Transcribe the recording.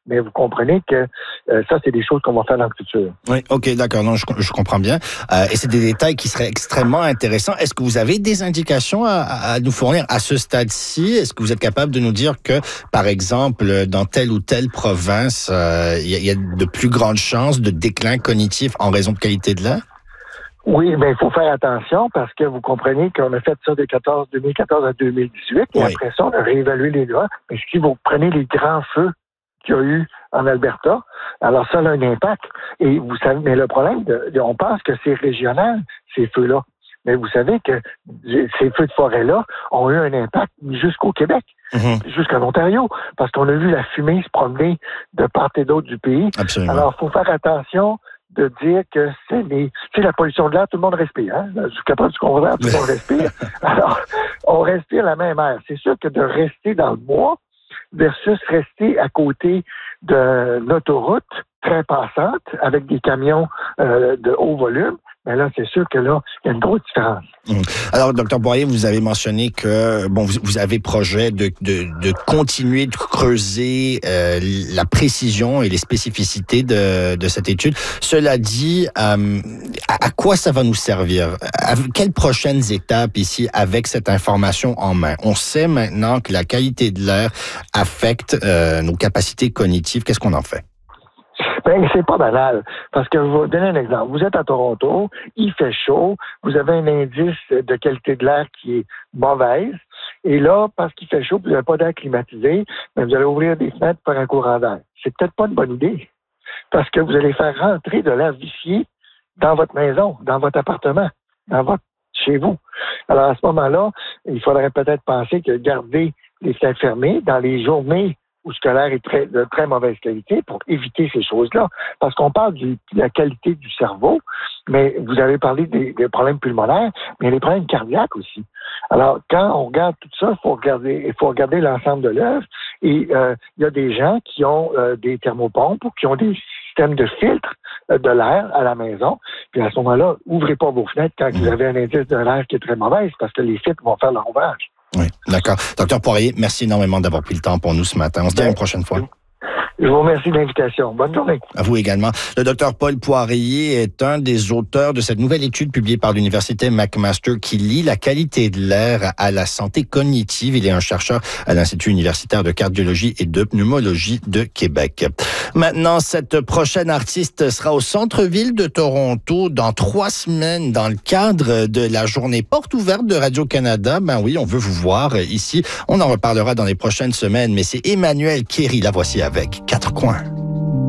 Mais vous comprenez que ça, c'est des choses qu'on va faire dans le futur. Oui, OK, d'accord. Non, je comprends bien. Et c'est des détails qui seraient extrêmement intéressants. Est-ce que vous avez des indications à nous fournir à ce stade-ci? Est-ce que vous êtes capable de nous dire que, par exemple, dans telle ou telle province, il y a de plus grandes chances de déclin cognitif en raison de qualité de l'air? Oui, mais il faut faire attention parce que vous comprenez qu'on a fait ça de 2014 à 2018 et après ça, on a réévalué les lois. Mais si vous prenez les grands feux qu'il y a eu en Alberta, alors ça a un impact. Et vous savez, mais le problème, on pense que c'est régional, ces feux-là. Mais vous savez que ces feux de forêt-là ont eu un impact jusqu'au Québec, jusqu'en Ontario, parce qu'on a vu la fumée se promener de part et d'autre du pays. Absolument. Alors, il faut faire attention de dire que c'est la pollution de l'air, tout le monde respire. Hein? Jusqu'à preuve du contraire, tout le monde respire. Alors, on respire la même air. C'est sûr que de rester dans le bois versus rester à côté d'une autoroute très passante avec des camions de haut volume, mais là, c'est sûr que là, il y a une grosse différence. Alors, Dr. Poirier, vous avez mentionné que vous avez projet de continuer de creuser la précision et les spécificités de cette étude. Cela dit, à quoi ça va nous servir? Quelles prochaines étapes ici avec cette information en main? On sait maintenant que la qualité de l'air affecte nos capacités cognitives. Qu'est-ce qu'on en fait? Ben, c'est pas banal. Parce que je vais vous donner un exemple. Vous êtes à Toronto, il fait chaud, vous avez un indice de qualité de l'air qui est mauvaise. Et là, parce qu'il fait chaud, vous n'avez pas d'air climatisé, mais vous allez ouvrir des fenêtres pour un courant d'air. C'est peut-être pas une bonne idée. Parce que vous allez faire rentrer de l'air vicié dans votre maison, dans votre appartement, chez vous. Alors, à ce moment-là, il faudrait peut-être penser que garder les fenêtres fermées dans les journées où ce l'air est de très mauvaise qualité pour éviter ces choses-là. Parce qu'on parle de la qualité du cerveau, mais vous avez parlé des problèmes pulmonaires, mais il y a des problèmes cardiaques aussi. Alors, quand on regarde tout ça, il faut regarder l'ensemble de l'œuvre. Et il y a des gens qui ont des thermopompes ou qui ont des systèmes de filtre de l'air à la maison. Puis à ce moment-là, ouvrez pas vos fenêtres quand vous avez un indice de l'air qui est très mauvaise parce que les filtres vont faire leur ouvrage. Oui, d'accord. Docteur Poirier, merci énormément d'avoir pris le temps pour nous ce matin. On se dit à une prochaine fois. Je vous remercie de l'invitation. Bonne journée. À vous également. Le docteur Paul Poirier est un des auteurs de cette nouvelle étude publiée par l'Université McMaster qui lie la qualité de l'air à la santé cognitive. Il est un chercheur à l'Institut universitaire de cardiologie et de pneumologie de Québec. Maintenant, cette prochaine artiste sera au centre-ville de Toronto dans 3 semaines dans le cadre de la journée porte ouverte de Radio-Canada. Ben oui, on veut vous voir ici. On en reparlera dans les prochaines semaines, mais c'est Emmanuelle Kéry. La voici avec 4 coins.